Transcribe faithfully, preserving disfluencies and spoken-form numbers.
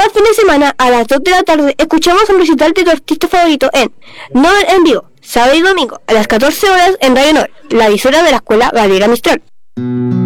Cada fin de semana a las dos de la tarde escuchamos un recital de tu artista favorito en Nobel en vivo, sábado y domingo a las catorce horas en Radio Nobel, la emisora de la Escuela Gallega Mistral.